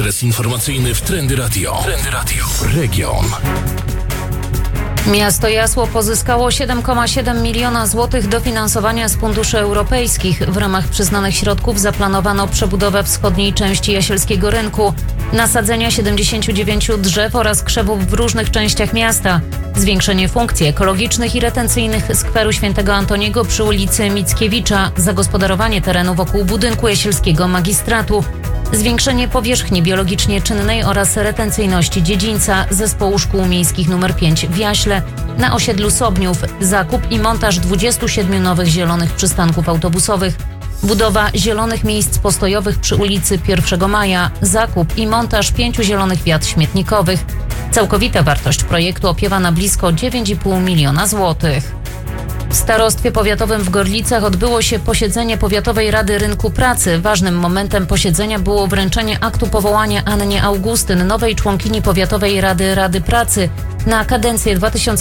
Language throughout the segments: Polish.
Ekspres informacyjny w Trendy Radio. Region. Miasto Jasło pozyskało 7,7 miliona złotych dofinansowania z funduszy europejskich. W ramach przyznanych środków zaplanowano przebudowę wschodniej części Jasielskiego Rynku, nasadzenia 79 drzew oraz krzewów w różnych częściach miasta, zwiększenie funkcji ekologicznych i retencyjnych skweru Świętego Antoniego przy ulicy Mickiewicza, zagospodarowanie terenu wokół budynku Jasielskiego Magistratu, zwiększenie powierzchni biologicznie czynnej oraz retencyjności dziedzińca Zespołu Szkół Miejskich nr 5 w Jaśle na osiedlu Sobniów, zakup i montaż 27 nowych zielonych przystanków autobusowych, budowa zielonych miejsc postojowych przy ulicy 1 Maja, zakup i montaż 5 zielonych wiat śmietnikowych. Całkowita wartość projektu opiewa na blisko 9,5 miliona złotych. W Starostwie Powiatowym w Gorlicach odbyło się posiedzenie Powiatowej Rady Rynku Pracy. Ważnym momentem posiedzenia było wręczenie aktu powołania Annie Augustyn, nowej członkini Powiatowej Rady Pracy na kadencję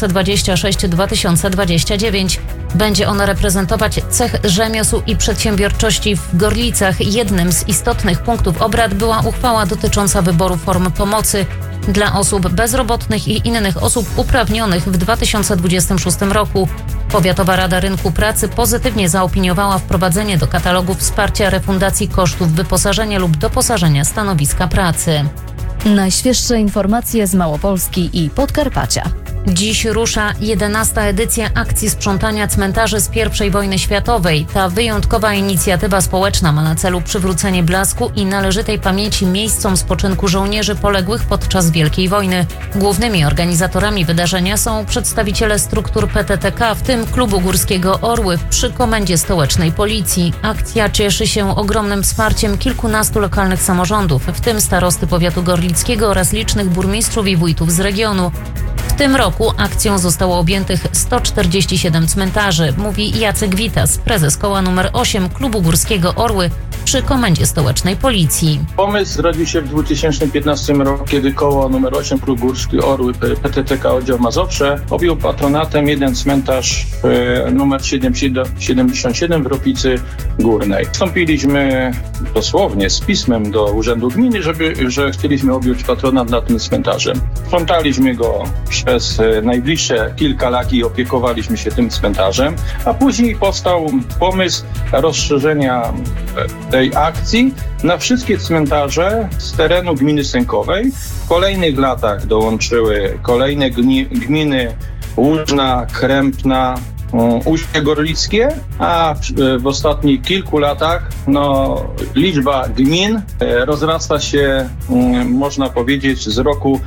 2026-2029. Będzie ona reprezentować cech rzemiosł i przedsiębiorczości w Gorlicach. Jednym z istotnych punktów obrad była uchwała dotycząca wyboru form pomocy dla osób bezrobotnych i innych osób uprawnionych w 2026 roku. Powiatowa Rada Rynku Pracy pozytywnie zaopiniowała wprowadzenie do katalogu wsparcia refundacji kosztów wyposażenia lub doposażenia stanowiska pracy. Najświeższe informacje z Małopolski i Podkarpacia. Dziś rusza 11. edycja akcji sprzątania cmentarzy z I wojny światowej. Ta wyjątkowa inicjatywa społeczna ma na celu przywrócenie blasku i należytej pamięci miejscom spoczynku żołnierzy poległych podczas Wielkiej Wojny. Głównymi organizatorami wydarzenia są przedstawiciele struktur PTTK, w tym Klubu Górskiego Orły przy Komendzie Stołecznej Policji. Akcja cieszy się ogromnym wsparciem kilkunastu lokalnych samorządów, w tym starosty powiatu gorlickiego oraz licznych burmistrzów i wójtów z regionu. W tym roku akcją zostało objętych 147 cmentarzy, mówi Jacek Witas, prezes koła nr 8 Klubu Górskiego Orły przy Komendzie Stołecznej Policji. Pomysł zrodził się w 2015 roku, kiedy koło nr 8 Klub Górski Orły PTTK Oddział Mazowsze objął patronatem jeden cmentarz nr 77 w Ropicy Górnej. Wstąpiliśmy dosłownie z pismem do Urzędu Gminy, że chcieliśmy objąć patronat nad tym cmentarzem. Sprzątaliśmy go przez najbliższe kilka lat i opiekowaliśmy się tym cmentarzem, a później powstał pomysł rozszerzenia tej akcji na wszystkie cmentarze z terenu gminy Sękowej. W kolejnych latach dołączyły kolejne gminy Łużna, Krępna, Ujście Gorlickie, a w ostatnich kilku latach liczba gmin rozrasta się, można powiedzieć, z roku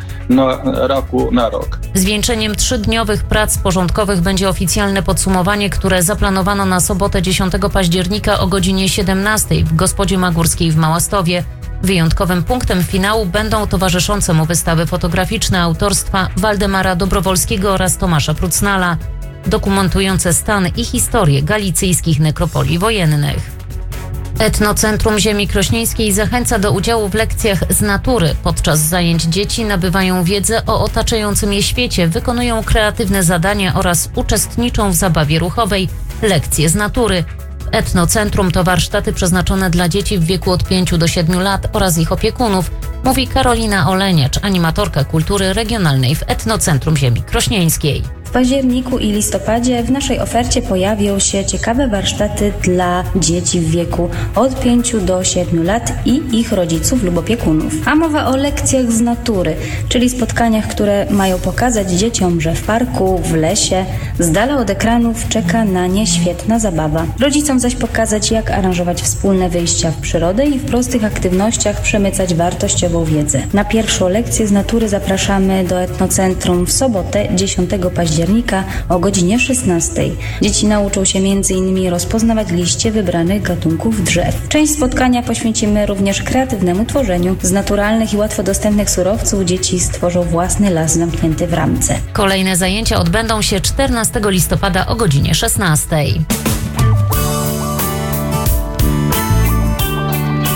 na rok. Zwieńczeniem 3-dniowych prac porządkowych będzie oficjalne podsumowanie, które zaplanowano na sobotę 10 października o godzinie 17 w Gospodzie Magórskiej w Małastowie. Wyjątkowym punktem finału będą towarzyszące mu wystawy fotograficzne autorstwa Waldemara Dobrowolskiego oraz Tomasza Prucnala, dokumentujące stan i historię galicyjskich nekropolii wojennych. Etnocentrum Ziemi Krośnieńskiej zachęca do udziału w lekcjach z natury. Podczas zajęć dzieci nabywają wiedzę o otaczającym je świecie, wykonują kreatywne zadania oraz uczestniczą w zabawie ruchowej Lekcje z natury. Etnocentrum to warsztaty przeznaczone dla dzieci w wieku od 5 do 7 lat oraz ich opiekunów, mówi Karolina Oleniacz, animatorka kultury regionalnej w Etnocentrum Ziemi Krośnieńskiej. W październiku i listopadzie w naszej ofercie pojawią się ciekawe warsztaty dla dzieci w wieku od 5 do 7 lat i ich rodziców lub opiekunów. A mowa o lekcjach z natury, czyli spotkaniach, które mają pokazać dzieciom, że w parku, w lesie, z dala od ekranów czeka na nie świetna zabawa. Rodzicom zaś pokazać, jak aranżować wspólne wyjścia w przyrodę i w prostych aktywnościach przemycać wartościową wiedzę. Na pierwszą lekcję z natury zapraszamy do Etnocentrum w sobotę 10 października o godzinie 16. Dzieci nauczą się m.in. rozpoznawać liście wybranych gatunków drzew. Część spotkania poświęcimy również kreatywnemu tworzeniu. Z naturalnych i łatwo dostępnych surowców dzieci stworzą własny las zamknięty w ramce. Kolejne zajęcia odbędą się 14 listopada o godzinie 16.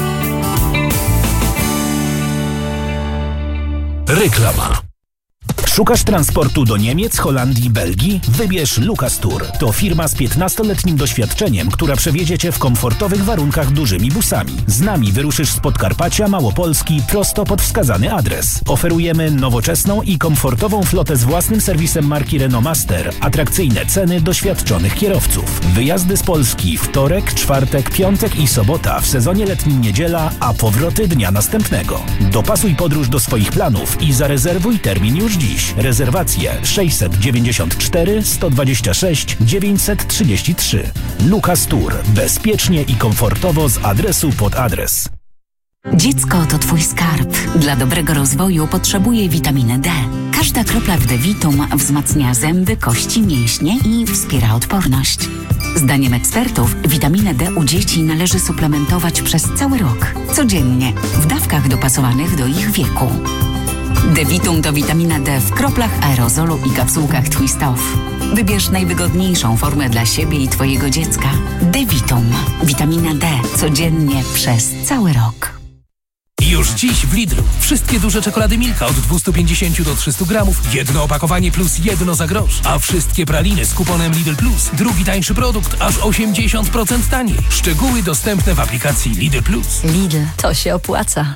Reklama. Szukasz transportu do Niemiec, Holandii, Belgii? Wybierz Lucas Tour. To firma z 15-letnim doświadczeniem, która przewiezie Cię w komfortowych warunkach dużymi busami. Z nami wyruszysz z Podkarpacia, Małopolski prosto pod wskazany adres. Oferujemy nowoczesną i komfortową flotę z własnym serwisem marki Renault Master, atrakcyjne ceny doświadczonych kierowców. Wyjazdy z Polski wtorek, czwartek, piątek i sobota, w sezonie letnim niedziela, a powroty dnia następnego. Dopasuj podróż do swoich planów i zarezerwuj termin już dziś. Rezerwacje 694 126 933. Lucas Tour. Bezpiecznie i komfortowo z adresu pod adres. Dziecko to Twój skarb. Dla dobrego rozwoju potrzebuje witaminy D. Każda kropla w D-Vitum wzmacnia zęby, kości, mięśnie i wspiera odporność. Zdaniem ekspertów witaminę D u dzieci należy suplementować przez cały rok, codziennie, w dawkach dopasowanych do ich wieku. D-Vitum to witamina D w kroplach aerozolu i kapsułkach Twist Off. Wybierz najwygodniejszą formę dla siebie i Twojego dziecka. D-Vitum. Witamina D codziennie przez cały rok. Już dziś w Lidlu. Wszystkie duże czekolady Milka od 250 do 300 gramów. Jedno opakowanie plus jedno za grosz. A wszystkie praliny z kuponem Lidl Plus. Drugi tańszy produkt aż 80% taniej. Szczegóły dostępne w aplikacji Lidl Plus. Lidl, to się opłaca.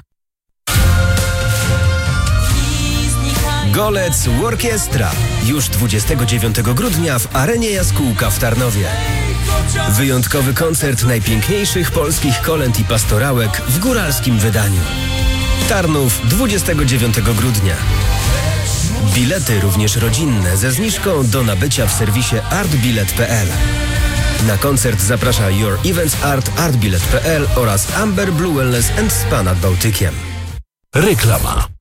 Golec Orkiestra. Już 29 grudnia w Arenie Jaskółka w Tarnowie. Wyjątkowy koncert najpiękniejszych polskich kolęd i pastorałek w góralskim wydaniu. Tarnów 29 grudnia. Bilety również rodzinne ze zniżką do nabycia w serwisie artbilet.pl. Na koncert zaprasza Your Events Art, artbilet.pl oraz Amber Blue Wellness & Spa nad Bałtykiem. Reklama.